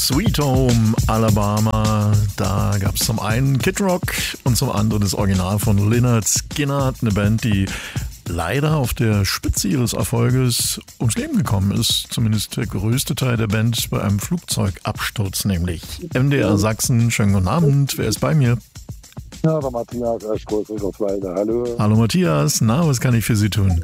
Sweet Home Alabama. Da gab es zum einen Kid Rock und zum anderen das Original von Lynyrd Skynyrd, eine Band, die leider auf der Spitze ihres Erfolges ums Leben gekommen ist. Zumindest der größte Teil der Band bei einem Flugzeugabsturz, nämlich MDR Sachsen. Schönen guten Abend, wer ist bei mir? Ja, der Matthias Eschkos-Rickerswalde, hallo. Hallo Matthias, na, was kann ich für Sie tun?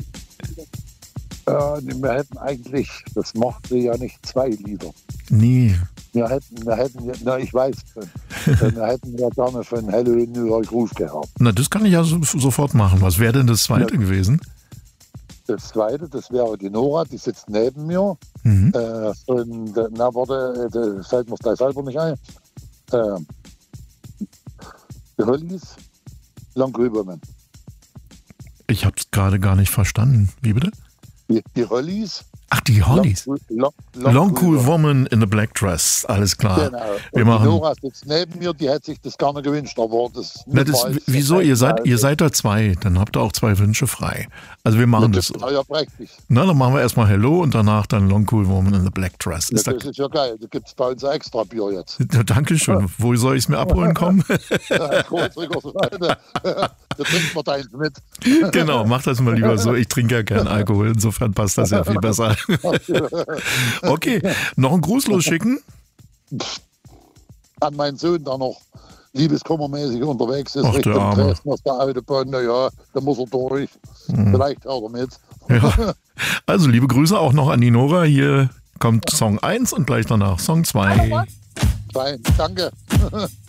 Wir hätten eigentlich, das mochte ja nicht 2 Lieder. Nee. Wir hätten, na ich weiß, wir hätten ja gerne von Hello New York Groove gehabt. Na, das kann ich ja sofort machen. Was wäre denn das zweite gewesen? Das zweite, das wäre die Nora, die sitzt neben mir. Mhm. Fällt mir gleich selber nicht ein. Die Hollies, Long Cool Woman. Ich habe es gerade gar nicht verstanden. Wie bitte? Die Hollies. Ach, die Hollies. Long Cool Woman in a Black Dress. Alles klar. Genau. Wir machen. Die Nora sitzt neben mir, die hätte sich das gerne gewünscht, aber wieso? Ihr seid da 2, dann habt ihr auch 2 Wünsche frei. Also wir machen das. Ja, praktisch. Na, dann machen wir erstmal Hello und danach dann Long Cool Woman in a Black Dress. Das ist ja geil. Da gibt es bei uns extra Bier jetzt. Ja, Dankeschön. Wo soll ich es mir abholen kommen? Da trinkt man deins mit. Genau, mach das mal lieber so. Ich trinke ja gern Alkohol, insofern passt das ja viel besser. Okay, noch einen Gruß losschicken? An meinen Sohn, der noch liebeskummermäßig unterwegs ist, Ach, Richtung Dresden aus der Autobahn. Naja, da muss er durch. Vielleicht hört er mit. Ja. Also liebe Grüße auch noch an die Nora. Hier kommt Song 1 und gleich danach Song 2. Fein, danke.